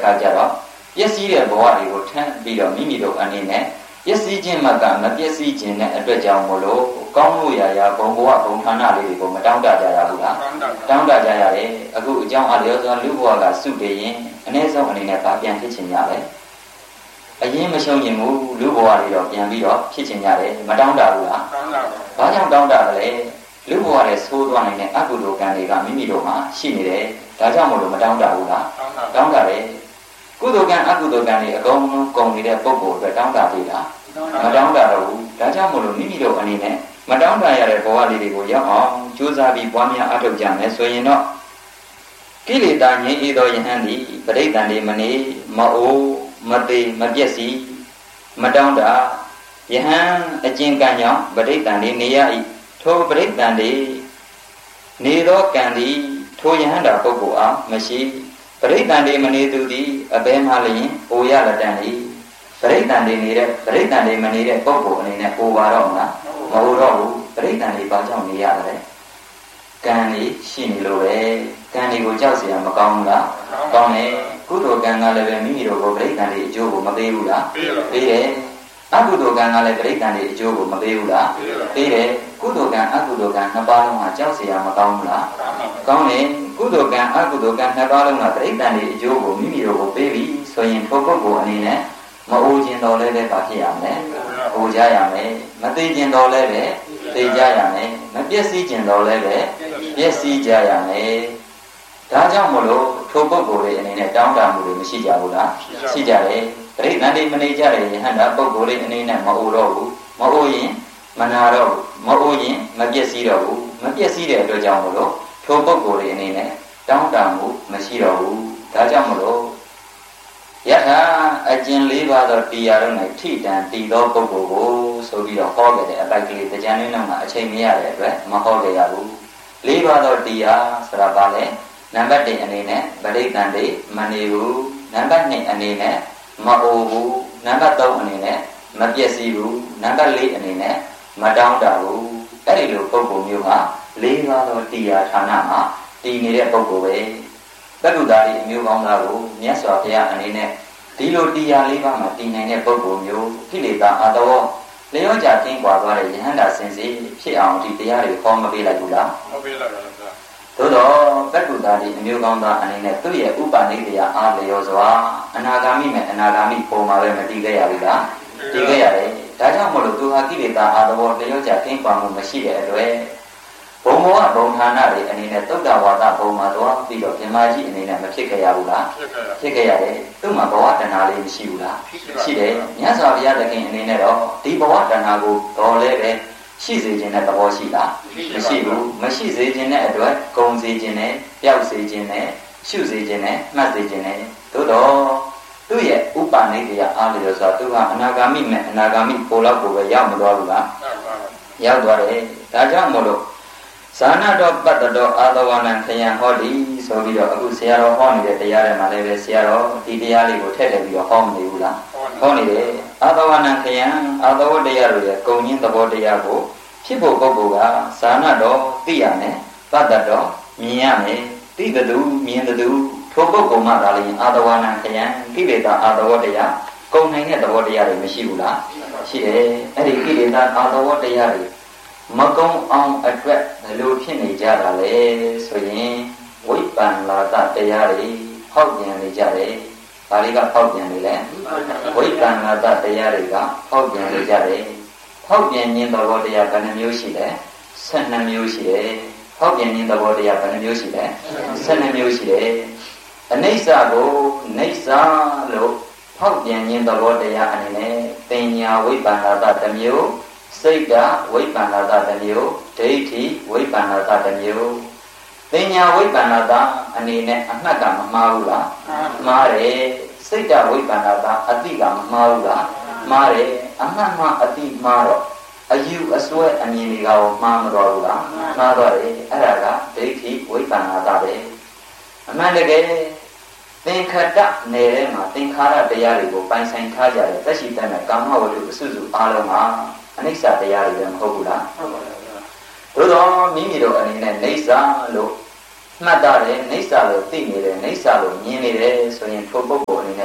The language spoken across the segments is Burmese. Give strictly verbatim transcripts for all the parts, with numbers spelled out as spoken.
ခါကျတော့ပျက်စီးတဲ့ဘဝတွေကိုထမ်းပြီးတော့မိမိတို့အနေနဲ့ပျက်စီးခြင်းမှကမပျက်စီးခြင်းနဲ့အတွက်ကြောင့်မို့လို့ကောင်းလို့ရရာဘုံဘဝဘုံဌာနလေးတွေကိုမတောင်းတကြရဘူးလားတောင်းတကြရတယ်အခုအကြောင်းအလျော်စွာလူဘဝကစုတည်ရင်အနည်းဆုံးအနေနဲ့ဗာပြန်ဖြစ်ချင်ကြတယ်အရင်မရှုံးရင်မူလူဘဝတွေတော့ပြန်ပြီးတော့ဖြစ်ချင်ကြတယ်မတောင်းတဘူးလားဘာကြောင့်တောင်းတရလဲလူဘဝတွေဆိုးသွားနိုင်တဲ့အကုသိုလ်ကံတွေကမိမိတို့မှာရှိနေတယ်ဒါကြောင့်မို့လို့မတောင်းတဘူးလားတောင်းတတယ်ကုသိုလ်ကံအကုသိုလ်ကံတွေအကုန်လုံးကုန်နေတဲ့ပုဂ္ဂိုလ်အတွက်တောင်းတသေးလားမတောင်းတတော့ဘူးဒါကြောင့်မို့လို့မိမိတို့အနေနဲ့မတောင်းတရတဲ့ဘဝလေးတွေကိုရောက်အောင်ကြိုးစားပြီးပွားများအထောက်ကြမယ်ဆိုရင်တော့ကိလေသာငြိမ်းအေးသောယဟန်သည်ပဋိသန္ဓေမနေမအိုးမသေးမပြည့်စည်မတောင်းတယဟန်အကျဉ်းကံကြောင့်ပဋိသန္ဓေနေရ၏ထိုပဋိသန္ဓေနေသောကံသည်ထိုယဟန်တာပုဂ္ဂိုလ်အားမရှိပဋိသန္ဓေမနေသူသည်အဘဲမှလျင်အိုရလက်တန်၏ပဋိသန္ဓေနေတဲ့ပဋိသန္ဓေမနေတဲ့ပုဂ္ဂိုလ်အနေနဲ့အိုပါတော့မလားမအိုတော့ဘူးပဋိသန္ဓေဘာကြောင့်နေရတယ်ကံကြီးရှိနေလို့ပဲကံတွေကိုကြောက်เสียမကောင်းဘူးလားကောင်းတယ်ကုသိုလ်ကံကလည်းပဲမိမိတို့ကိုပဋိသန္ဓေအကျိုးကိုမပေးဘူးလားပေးတယ်အကုသိုလ်ကံကလည်းပဋိသန္ဓေအကျိုးကိုမပေးဘူးလားပေးတယ်ကုသိုလ်ကံအကုသိုလ်ကံနှစ်ပါးလုံးကကြောက်เสียမကောင်းဘူးလားကောင်းတယ်ကုသိုလ်ကံအကုသိုလ်ကံနှစ်ပါးလုံးကပဋိသန္ဓေအကျိုးကိုမိမိတို့ကိုပေးပြီးဆိုရင်ပုဂ္ဂိုလ်ကိုအနေနဲ့မအိုခြင်းတော်လည်းပဲပါဖြစ်ရမယ်အိုကြရမယ်မသိခြင်းတော်လည်းပဲသိကြရမယ်မပျက်စီးခြင်းတော်လည်းပဲပျက်စီးကြရမယ်ဒါကြောင့်မလို့ထိုပုဂ္ဂိုလ်တွေအနေနဲ့တောင်းတမှုတွေမရှိကြဘူးလားရှိကြတယ်ပရိသန္တိမနေကြတဲ့ယဟန္တာပုဂ္ဂိုလ်တွေအနေနဲ့မအိုတော့ဘူးမအိုရင်မနာတော့ဘူးမအိုရင်မပျက်စီးတော့ဘူးမပျက်စီးတဲ့အတွက်ကြောင့်မလို့ထိုပုဂ္ဂိုလ်တွေအနေနဲ့တောင်းတမှုမရှိတော့ဘူးဒါကြောင့်မလို့ယထာအကျဉ်လေးပါးသောတရားတို့၌ထိတန်တည်သောပုဂ္ဂိုလ်ကိုဆိုပြီးတော့ဟောခဲ့တဲ့အပိုက်ကလေးတရားလေးနောက်မှာအချိန်မရတဲ့အတွက်မဟောခဲ့ရဘူးလေးပါးသောတရားဆိုတာဘာလဲနံပါတ်တစ်အနေနဲ့ပဋိသန္ဓေမနေဘူးနံပါတ်နှစ်အနေနဲ့မအိုဘူးနံပါတ်သုံးအနေနဲ့မပျက်စီးဘူးနံပါတ်လေးအနေနဲ့မတောင်းတဘူးအဲ့ဒီလိုပုဂ္ဂိုလ်မျိုးဟာလေးပါးသောတရားဌာနမှာတည်နေတဲ့ပုဂ္ဂိုလ်ပဲတက္ကုတာရီအမျိုးကောင်းသားကိုမြတ်စွာဘုရားအနေနဲ့ဒီလိုတရားလေးပါးမှာတည်နိုင်တဲ့ပုဂ္ဂိုလ်မျိုးကိလေသာအတောလျောကြကင်းကွာသွားတဲ့ယဟန္တာစင်စစ်ဖြစ်အောင်ဒီတရားတွေဟောမပေးလိုက်ဘူးလားမပေးလိုက်ပါဘူးဗျာသို့တော့တက္ကုတာရီအမျိုးကောင်းသားအနေနဲ့သူ့ရဲ့ဥပနိဒေယအားလျောစွာအနာဂါမိမဲ့အနာဂါမိပုံမှာပဲမတည်ခဲ့ရဘူးလားတည်ခဲ့ရတယ်ဒါကြောင့်မလို့သူဟာကိလေသာအတောလျောကြကင်းကွာမှုမရှိတဲ့အတွက်ဘုံဘောဘုံဌာနတွေအနေနဲ့သုတ္တဝါဒဘုံမှာတော့ပြီးတော့မြမကြီးအနေနဲ့မဖြစ်ခဲ့ရဘူးလားဖြစ်ခဲ့ရတယ်သူ့မှာဘဝတဏှာလေးမရှိဘူးလားရှိတယ်မြတ်စွာဘုရားသခင်အနေနဲ့တော့ဒီဘဝတဏှာကိုတော်လဲပဲရှိစေခြင်းနဲ့သဘောရှိလားမရှိဘူးမရှိစေခြင်းနဲ့အတွက်ဂုံစေခြင်းနဲ့ပျောက်စေခြင်းနဲ့ရှုစေခြင်းနဲ့မှတ်စေခြင်းနဲ့သို့တော့သူ့ရဲ့ဥပနိဒေယအားလျော်စွာသူကအနာဂါမိမဲ့အနာဂါမိပိုလောက်ကိုပဲရောက်မသွားဘူးလားရောက်သွားတယ်ဒါကြောင့်မို့လို့ဇာနာတော်ပတ္တတော်အာသဝနံခယံဟောတိဆိုပြီးတော့အခုဆရာတော်ဟောနေတဲ့တရားတွေမှာလည်းပဲဆရာတော်ဒီတရားလေးကိုထည့်ထည့်ပြီးတော့ဟောမနေဘူးလားဟောနေတယ်အာသဝနံခယံအာသဝတရားတွေရဲ့ဂုံချင်းသဘောတရားကိုဖြစ်ဖို့ပုဂ္ဂိုလ်ကဇာနာတော်သိရမယ်ပတ္တတော်မြင်ရမယ်သိတဲ့သူမြင်တဲ့သူထိုပုဂ္ဂိုလ်မှသာလျှင်အာသဝနံခယံကိလေသာအာသဝတရားဂုံနိုင်တဲ့သဘောတရားတွေမရှိဘူးလားရှိတယ်အဲ့ဒီကိလေသာအာသဝတရားတွေမကုံအောင်အတွက်ဘယ်လိုဖြစ်နေကြတာလဲဆိုရင်ဝိပ္ပန္နာတတရားတွေဖောက်ပြန်နေကြတယ်။ဒါတွေကဖောက်ပြန်နေလဲဝိပ္ပန္နာတတရားတွေကဖောက်ပြန်နေကြတယ်။ဖောက်ပြန်ခြင်းသဘောတရားဘယ်နှမျိုးရှိလဲဆယ်နှစ်မျိုးရှိတယ်။ဖောက်ပြန်ခြင်းသဘောတရားဘယ်နှမျိုးရှိလဲဆယ်နှစ်မျိုးရှိတယ်။အနိစ္စကိုနိစ္စလို့ဖောက်ပြန်ခြင်းသဘောတရားအနေနဲ့ပညာဝိပ္ပန္နာတတစ်မျိုးစိတ်ကဝိပ္ပန္နာတတစ်မျိုးဒိဋ္ဌိဝိပ္ပန္နာတတစ်မျိုးပညာဝိပ္ပန္နာတအနေနဲ့အမှတ်ကမမှားဘူးလားမှားတယ်စိတ်ကဝိပ္ပန္နာတအတိကမမှားဘူးလားမှားတယ်အမှတ်မှအတိမှားတော့အယူအစွဲအမြင်တွေကမှားမတော်ဘူးလားမှားတော့တယ်အဲ့ဒါကဒိဋ္ဌိဝိပ္ပန္နာတပဲအမှန်တကယ်သင်္ခတနယ်ထဲမှာသင်္ခါရတရားတွေကိုပိုင်ဆိုင်ထားကြတယ်သက်ရှိတဲ့ကာမဝတ္ထုအစုစုအားလုံးမှာအနိစ္စတရားတွေလည်းမဟုတ်ဘူးလားဟုတ်ပါဘူးသို့တော့မိမိတို့အနေနဲ့နေဆာလို့မှတ်တာတယ်နေဆာလို့သိနေတယ်နေဆာလို့မြင်နေတယ်ဆိုရင်ထိုပုဂ္ဂိုလ်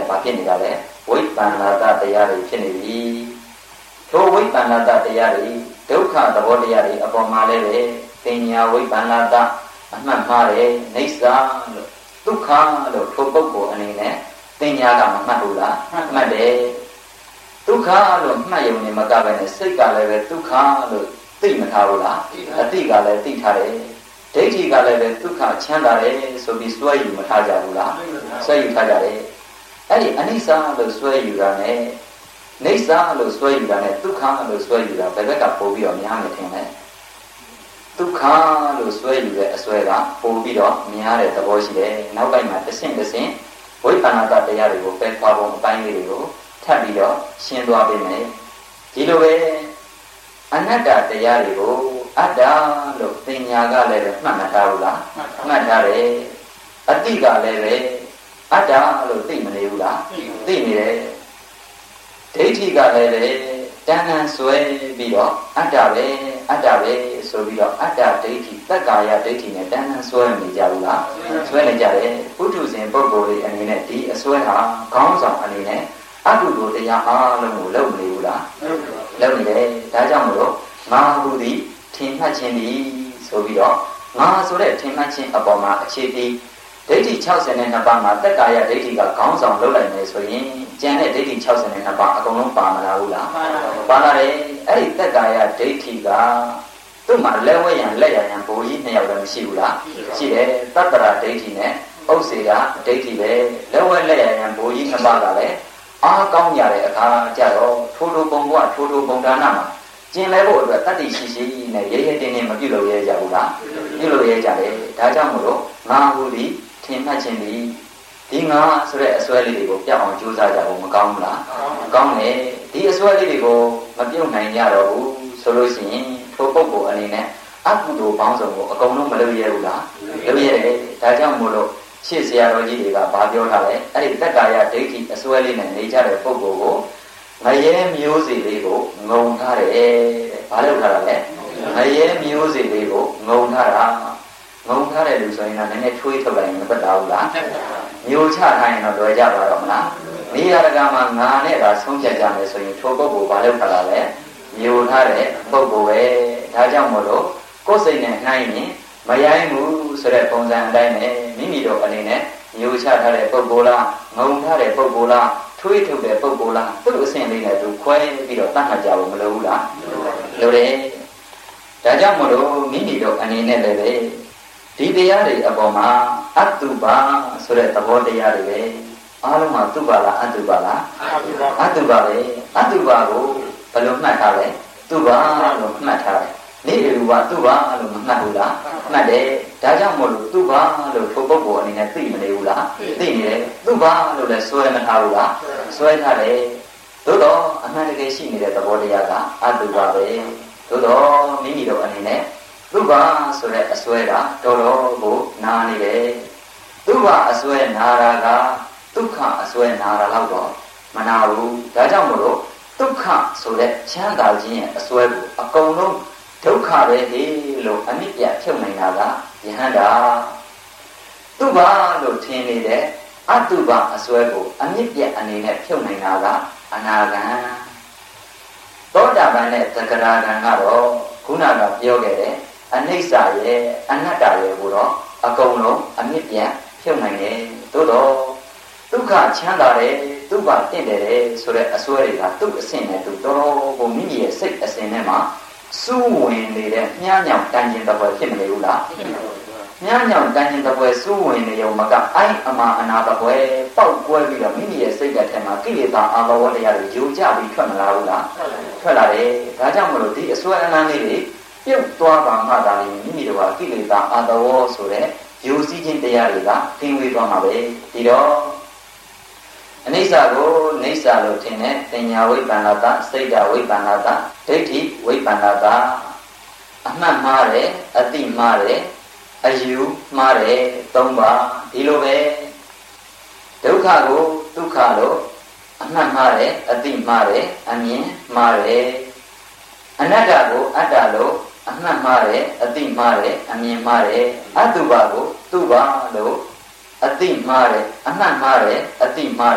ဘာဖြစ်နေတာလဲဝိပန္နတတရားတွေဖြစ်နေပြီထိုဝိပန္နတတရားတွေဒုက္ခသဘောတရားတွေအပေါ်မှာလည်းပဲပညာဝိပန္နတအမှတ်မှားတယ်နေဆာလို့ဒုက္ခလို့ထိုပုဂ္ဂိုလ်အနေနဲ့ပညာကမမှတ်ဘူးလားမှတ်တယ်ဒုက္ခလို့မှတ်ရုံနဲ့မကဘဲနဲ့စိတ်ကလည်းပဲဒုက္ခလို့သိမထားဘူးလားအတိကလည်းသိထားတယ်ဒိဋ္ဌိကလည်းပဲဒုက္ခချမ်းသာတယ်ဆိုပြီးစွဲယူမထားကြဘူးလားစွဲယူထားကြတယ်အဲ့ဒီအနိစ္စလို့စွဲယူတာနဲ့နေဆာလို့စွဲယူတာနဲ့ဒုက္ခလို့စွဲယူတာဘယ်ဘက်ကပို့ပြီးတော့များမယ်ထင်လဲဒုက္ခလို့စွဲယူတဲ့အစွဲကပို့ပြီးတော့များတဲ့သဘောရှိတယ်နောက်ပိုင်းမှာတစ်ဆင့်တစ်ဆင့်ဝိပန္နတတရားတွေကိုပဲခွာပုံအပိုင်းလေးတွေကိုထပ်ပြီးတော့ရှင်းသွားပေးမယ်ဒီလိုပဲအနတ္တတရားတွေကိုအတ္တလို့ပညာကလည်းပဲမှတ်မှတ်ထားဘူးလားမှတ်ထားတယ်အတိကလည်းပဲအတ္တလို့သိမနေဘူးလားသိနေတယ်ဒိဋ္ဌိကလည်းပဲတဏ္ဍန်ဆွဲပြီးတော့အတ္တပဲအတ္တပဲဆိုပြီးတော့အတ္တဒိဋ္ဌိတက္ကာယဒိဋ္ဌိနဲ့တဏ္ဍန်ဆွဲနေကြဘူးလားဆွဲနေကြတယ်ပုထုဇဉ်ပုဂ္ဂိုလ်တွေအနေနဲ့ဒီအစွဲဟာခေါင်းဆောင်အနေနဲ့အကုသိုလ်တရားအားလုံးကိုလုပ်နေဘူးလားလုပ်နေတယ်ဒါကြောင့်မလို့ငါဟုသည်ထင်မှတ်ခြင်းသည်ဆိုပြီးတော့ငါဆိုတဲ့ထင်မှတ်ခြင်းအပေါ်မှာအခြေတည်ဒိဋ္ဌိ၆၂ပါးမှာတက္ကာယဒိဋ္ဌိကခေါင်းဆောင်လုပ်လိုက်မယ်ဆိုရင်ကျန်တဲ့ဒိဋ္ဌိ၆၂ပါးအကုန်လုံးပါမလာဘူးလားပါလာတယ်အဲ့ဒီတက္ကာယဒိဋ္ဌိကသူ့မှာလက်ဝဲရန်လက်ရရန်ဘိုးကြီးနှစ်ယောက်လည်းမရှိဘူးလားရှိတယ်တတ္တရာဒိဋ္ဌိနဲ့ဥစ္စေကဒိဋ္ဌိပဲလက်ဝဲလက်ရရန်ဘိုးကြီးနှစ်ပါးကလည်းအားကောင်းကြတဲ့အခါကျတော့ထိုးထိုးပုံကထိုးထိုးပုံဒါနမှာကျင်လဲဖို့အတွက်တတ္တိရှိရှိနဲ့ရဲရဲတင်းတင်းမပြုတ်လို့ရဲကြဘူးလားပြုတ်လို့ရဲကြတယ်ဒါကြောင့်မို့လို့ငါဟုသည်ထင်မှတ်ခြင်းသည်ဒီငါဆိုတဲ့အစွဲလေးတွေကိုပြောက်အောင်ကြိုးစားကြဖို့မကောင်းဘူးလားကောင်းတယ်ဒီအစွဲလေးတွေကိုမပြုတ်နိုင်ကြတော့ဘူးဆိုလို့ရှိရင်ထိုပုဂ္ဂိုလ်အနေနဲ့အကုသိုလ်ပေါင်းစုံကိုအကုန်လုံးမလုပ်ရဘူးလားလုပ်ရတယ်ဒါကြောင့်မို့လို့ရှေ့ဆရာတော်ကြီးတွေကဗာပြောထားတယ်အဲ့ဒီတက္ကာယဒိဋ္ဌိအစွဲလေးနဲ့နေကြတဲ့ပုဂ္ဂိုလ်ကိုငရဲမျိုးစေ့လေးကိုငုံထားတယ်တဲ့ဘာလို့ထားတာလဲငရဲမျိုးစေ့လေးကိုငုံထားတာငုံထားတဲ့လူဆိုရင်တော့နည်းနည်းထွေးထုတ်လိုက်ရင်မပတ်တာဘူးလားမျိုးချထားရင်တော့လွယ်ကြပါတော့မလားနေရာတကာမှာငါနဲ့သာဆုံးဖြတ်ကြမယ်ဆိုရင်ထိုပုဂ္ဂိုလ်ဘာလို့ထားတာလဲမျိုးထားတဲ့ပုဂ္ဂိုလ်ပဲဒါကြောင့်မို့လို့ကိုယ်စိတ်နဲ့နှိုင်းရင်မရိုင်းဘူးဆိုတဲ့ပုံစံအတိုင်းနဲ့မိမိတို့အနေနဲ့မျိုးချထားတဲ့ပုဂ္ဂိုလ်လားငုံထားတဲ့ပုဂ္ဂိုလ်လားထွေးထုတ်တဲ့ပုဂ္ဂိုလ်လားသူ့အစဉ်လေးနဲ့သူခွဲပြီးတော့တတ်မှတ်ကြဖို့မလိုဘူးလားလိုတယ်ဒါကြောင့်မို့လို့မိမိတို့အနေနဲ့လည်းပဲဒီတရားတွေအပေါ်မှာအတုပါဆိုတဲ့သဘောတရားတွေပဲအားလုံးမှာတုပါလားအတုပါလားအတုပါပဲအတုပါကိုဘယ်လိုမှတ်ထားလဲတုပါလို့မှတ်ထားတယ်နေရူပါတုပါလို့မမှတ်ဘူးလားမှတ်တယ်ဒါကြောင့်မို့လို့တုပါလို့ထိုပုဂ္ဂိုလ်အနေနဲ့သိမနေဘူးလားသိနေတယ်တုပါလို့လည်းစွဲမထားဘူးလားစွဲထားတယ်သို့တော့အမှန်တကယ်ရှိနေတဲ့သဘောတရားကအတုပါပဲသို့တော့မိမိတို့အနေနဲ့သုဘဆိုတဲ့အစွဲကတော်တော်ကိုနာနေတယ်သုဘအစွဲနာတာကဒုက္ခအစွဲနာတာတော့တော့မနာဘူးဒါကြောင့်မို့လို့ဒုက္ခဆိုတဲ့ချမ်းသာခြင်းရဲ့အစွဲကိုအကုန်လုံးဒုက္ခပဲဟေးလို့အမြင့်ပြဖြုတ်နိုင်တာကယဟန္တာသုဘလို့ထင်နေတဲ့အတုဘအစွဲကိုအမြင့်ပြအနေနဲ့ဖြုတ်နိုင်တာကအနာဂံသောတာပန်နဲ့သဂရာဂံကတော့ခုနကပြောခဲ့တဲ့အနိစ္စရဲ့အနတ္တရဲ့ကိုတော့အကုန်လုံးအမြင့်ပြဖြုတ်နိုင်တယ်သို့တော့ဒုက္ခချမ်းသာတယ်ဒုက္ခတင့်တယ်ဆိုတဲ့အစွဲတွေကသူ့အစဉ်နဲ့သူတော်တော်ကိုမိမိရဲ့စိတ်အစဉ်နဲ့မှာစူးဝင်နေတဲ့မြားညောင်တန်ကျင်တပွဲဖြစ်မနေဘူးလားမြားညောင်တန်ကျင်တပွဲစူးဝင်နေုံမကအိုင်းအမာအနာတပွဲပေါက်ကွဲပြီးတော့မိမိရဲ့စိတ်ကထဲမှာကိလေသာအာဘဝတရားတွေယူကြပြီးထွက်မလာဘူးလားထွက်လာတယ်ဒါကြောင့်မလို့ဒီအစွဲအလန်းလေးတွေပြုတ်သွားပါမှသာလေမိမိတို့ကကိလေသာအာတဝေါဆိုတဲ့ယူစည်းခြင်းတရားတွေကသင်ဝေးသွားမှာပဲဒီတော့အနိစ္စကိုနိစ္စလို့ထင်တဲ့ပညာဝိပ္ပန္နတစိတ်ဓာဝိပ္ပန္နတဒိဋ္ဌိဝိပ္ပန္နတအမှတ်မှားတယ်အတိမှားတယ်အယူမှားတယ်သုံးပါဒီလိုပဲဒုက္ခကိုဒုက္ခလို့အမှတ်မှားတယ်အတိမှားတယ်အမြင်မှားတယ်အနတ္တကိုအတ္တလို့အမှတ်မှားတယ်အတိမှားတယ်အမြင်မှားတယ်အတုပကိုတုပလို့အတိမှားတယ်အမှတ်မှားတယ်အတိမှား